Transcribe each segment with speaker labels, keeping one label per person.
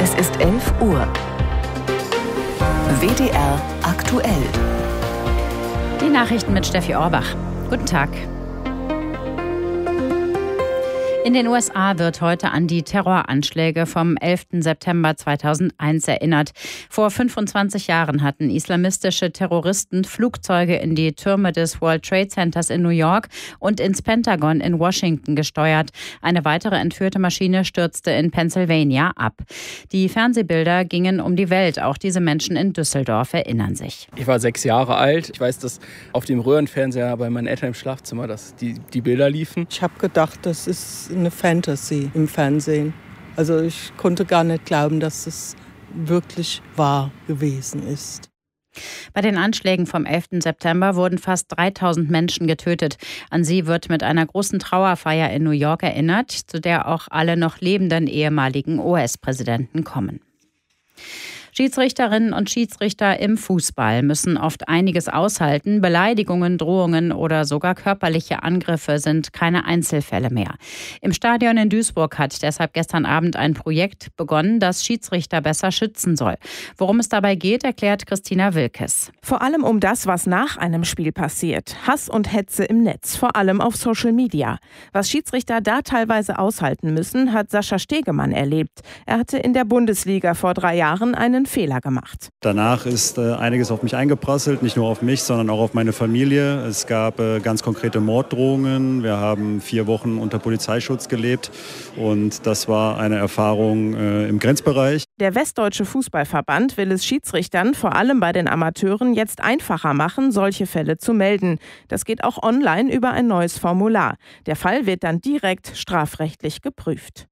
Speaker 1: Es ist 11 Uhr. WDR aktuell.
Speaker 2: Die Nachrichten mit Steffi Orbach. Guten Tag. In den USA wird heute an die Terroranschläge vom 11. September 2001 erinnert. Vor 25 Jahren hatten islamistische Terroristen Flugzeuge in die Türme des World Trade Centers in New York und ins Pentagon in Washington gesteuert. Eine weitere entführte Maschine stürzte in Pennsylvania ab. Die Fernsehbilder gingen um die Welt. Auch diese Menschen in Düsseldorf erinnern sich.
Speaker 3: Ich war 6 Jahre alt. Ich weiß, dass auf dem Röhrenfernseher bei meinen Eltern im Schlafzimmer die Bilder liefen.
Speaker 4: Ich habe gedacht, das ist eine Fantasy im Fernsehen. Also ich konnte gar nicht glauben, dass es wirklich wahr gewesen ist.
Speaker 2: Bei den Anschlägen vom 11. September wurden fast 3000 Menschen getötet. An sie wird mit einer großen Trauerfeier in New York erinnert, zu der auch alle noch lebenden ehemaligen US-Präsidenten kommen. Schiedsrichterinnen und Schiedsrichter im Fußball müssen oft einiges aushalten. Beleidigungen, Drohungen oder sogar körperliche Angriffe sind keine Einzelfälle mehr. Im Stadion in Duisburg hat deshalb gestern Abend ein Projekt begonnen, das Schiedsrichter besser schützen soll. Worum es dabei geht, erklärt Christina Wilkes.
Speaker 5: Vor allem um das, was nach einem Spiel passiert. Hass und Hetze im Netz, vor allem auf Social Media. Was Schiedsrichter da teilweise aushalten müssen, hat Sascha Stegemann erlebt. Er hatte in der Bundesliga vor 3 Jahren einen Fehler gemacht.
Speaker 6: Danach ist einiges auf mich eingeprasselt, nicht nur auf mich, sondern auch auf meine Familie. Es gab ganz konkrete Morddrohungen. Wir haben 4 Wochen unter Polizeischutz gelebt und das war eine Erfahrung im Grenzbereich.
Speaker 5: Der Westdeutsche Fußballverband will es Schiedsrichtern, vor allem bei den Amateuren, jetzt einfacher machen, solche Fälle zu melden. Das geht auch online über ein neues Formular. Der Fall wird dann direkt strafrechtlich geprüft.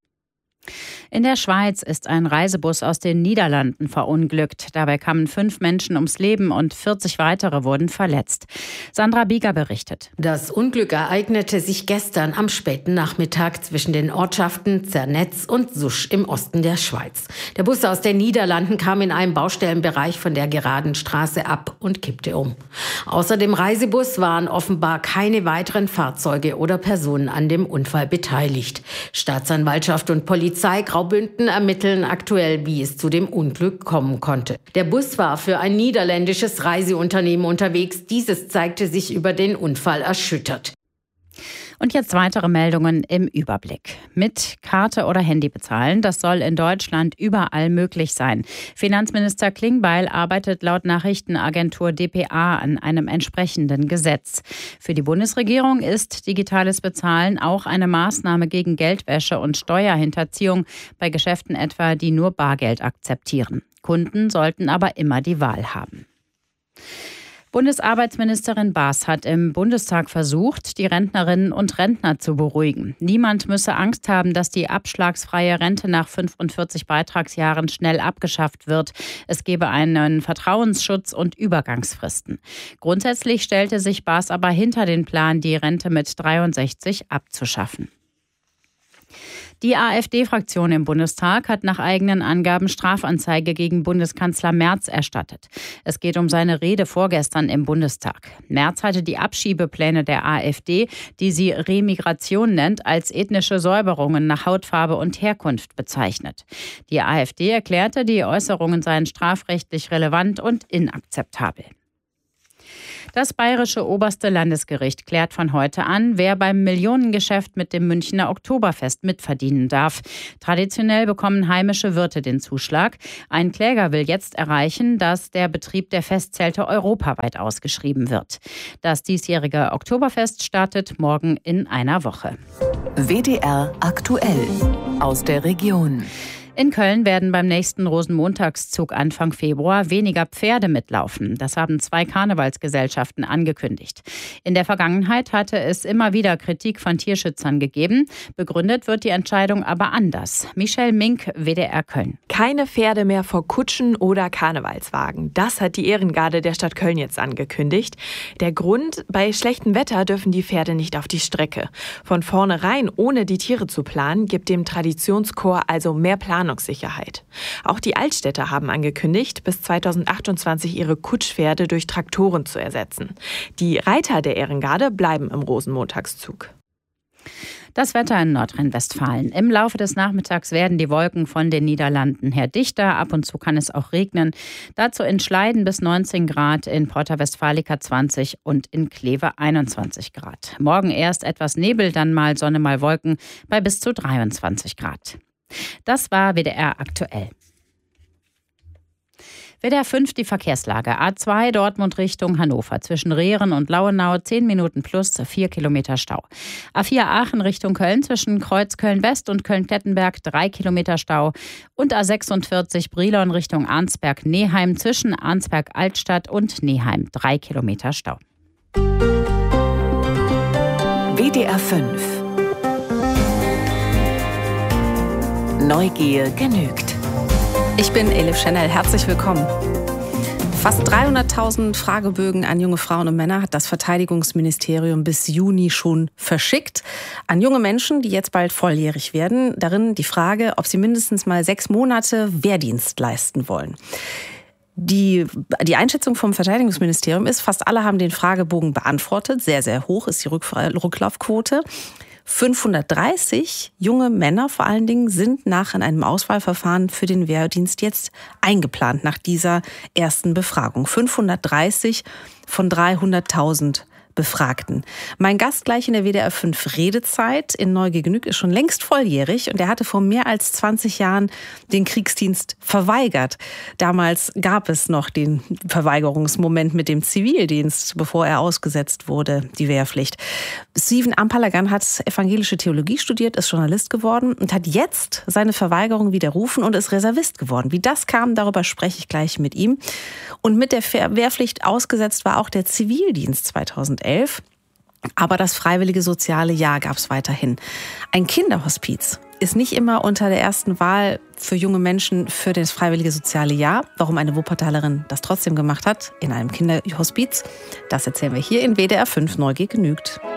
Speaker 2: In der Schweiz ist ein Reisebus aus den Niederlanden verunglückt. Dabei kamen 5 Menschen ums Leben und 40 weitere wurden verletzt. Sandra Bieger berichtet.
Speaker 7: Das Unglück ereignete sich gestern am späten Nachmittag zwischen den Ortschaften Zernetz und Susch im Osten der Schweiz. Der Bus aus den Niederlanden kam in einem Baustellenbereich von der geraden Straße ab und kippte um. Außer dem Reisebus waren offenbar keine weiteren Fahrzeuge oder Personen an dem Unfall beteiligt. Staatsanwaltschaft und Polizei Graubünden ermitteln aktuell, wie es zu dem Unglück kommen konnte. Der Bus war für ein niederländisches Reiseunternehmen unterwegs. Dieses zeigte sich über den Unfall erschüttert.
Speaker 2: Und jetzt weitere Meldungen im Überblick. Mit Karte oder Handy bezahlen, das soll in Deutschland überall möglich sein. Finanzminister Klingbeil arbeitet laut Nachrichtenagentur dpa an einem entsprechenden Gesetz. Für die Bundesregierung ist digitales Bezahlen auch eine Maßnahme gegen Geldwäsche und Steuerhinterziehung bei Geschäften etwa, die nur Bargeld akzeptieren. Kunden sollten aber immer die Wahl haben. Bundesarbeitsministerin Baas hat im Bundestag versucht, die Rentnerinnen und Rentner zu beruhigen. Niemand müsse Angst haben, dass die abschlagsfreie Rente nach 45 Beitragsjahren schnell abgeschafft wird. Es gebe einen Vertrauensschutz und Übergangsfristen. Grundsätzlich stellte sich Baas aber hinter den Plan, die Rente mit 63 abzuschaffen. Die AfD-Fraktion im Bundestag hat nach eigenen Angaben Strafanzeige gegen Bundeskanzler Merz erstattet. Es geht um seine Rede vorgestern im Bundestag. Merz hatte die Abschiebepläne der AfD, die sie Remigration nennt, als ethnische Säuberungen nach Hautfarbe und Herkunft bezeichnet. Die AfD erklärte, die Äußerungen seien strafrechtlich relevant und inakzeptabel. Das bayerische oberste Landesgericht klärt von heute an, wer beim Millionengeschäft mit dem Münchner Oktoberfest mitverdienen darf. Traditionell bekommen heimische Wirte den Zuschlag. Ein Kläger will jetzt erreichen, dass der Betrieb der Festzelte europaweit ausgeschrieben wird. Das diesjährige Oktoberfest startet morgen in einer Woche.
Speaker 1: WDR aktuell aus der Region.
Speaker 2: In Köln werden beim nächsten Rosenmontagszug Anfang Februar weniger Pferde mitlaufen. Das haben 2 Karnevalsgesellschaften angekündigt. In der Vergangenheit hatte es immer wieder Kritik von Tierschützern gegeben. Begründet wird die Entscheidung aber anders. Michelle Mink, WDR Köln.
Speaker 8: Keine Pferde mehr vor Kutschen oder Karnevalswagen. Das hat die Ehrengarde der Stadt Köln jetzt angekündigt. Der Grund: bei schlechtem Wetter dürfen die Pferde nicht auf die Strecke. Von vornherein, ohne die Tiere zu planen, gibt dem Traditionschor also mehr Planungssicherheit. Auch die Altstädter haben angekündigt, bis 2028 ihre Kutschpferde durch Traktoren zu ersetzen. Die Reiter der Ehrengarde bleiben im Rosenmontagszug.
Speaker 2: Das Wetter in Nordrhein-Westfalen. Im Laufe des Nachmittags werden die Wolken von den Niederlanden her dichter. Ab und zu kann es auch regnen. Dazu in Schleiden bis 19 Grad, in Porta Westfalica 20 und in Kleve 21 Grad. Morgen erst etwas Nebel, dann mal Sonne, mal Wolken bei bis zu 23 Grad. Das war WDR aktuell. WDR 5 die Verkehrslage. A2 Dortmund Richtung Hannover. Zwischen Rehren und Lauenau 10 Minuten plus 4 Kilometer Stau. A4 Aachen Richtung Köln zwischen Kreuz Köln-West und Köln-Klettenberg 3 Kilometer Stau. Und A46 Brilon Richtung Arnsberg-Neheim zwischen Arnsberg-Altstadt und Neheim 3 Kilometer Stau.
Speaker 1: WDR 5 Neugier genügt.
Speaker 9: Ich bin Elif Chanel, herzlich willkommen. Fast 300.000 Fragebögen an junge Frauen und Männer hat das Verteidigungsministerium bis Juni schon verschickt. An junge Menschen, die jetzt bald volljährig werden. Darin die Frage, ob sie mindestens mal 6 Monate Wehrdienst leisten wollen. Die Einschätzung vom Verteidigungsministerium ist, fast alle haben den Fragebogen beantwortet. Sehr, sehr hoch ist die Rücklaufquote. 530 junge Männer vor allen Dingen sind in einem Auswahlverfahren für den Wehrdienst jetzt eingeplant nach dieser ersten Befragung. 530 von 300.000 Befragten. Mein Gast gleich in der WDR 5 Redezeit in Neugier genügt ist schon längst volljährig und er hatte vor mehr als 20 Jahren den Kriegsdienst verweigert. Damals gab es noch den Verweigerungsmoment mit dem Zivildienst, bevor er ausgesetzt wurde, die Wehrpflicht. Steven Ampalagan hat evangelische Theologie studiert, ist Journalist geworden und hat jetzt seine Verweigerung widerrufen und ist Reservist geworden. Wie das kam, darüber spreche ich gleich mit ihm. Und mit der Wehrpflicht ausgesetzt war auch der Zivildienst 2011. Aber das freiwillige soziale Jahr gab es weiterhin. Ein Kinderhospiz ist nicht immer unter der ersten Wahl für junge Menschen für das freiwillige soziale Jahr. Warum eine Wuppertalerin das trotzdem gemacht hat in einem Kinderhospiz, das erzählen wir hier in WDR 5 Neugier genügt.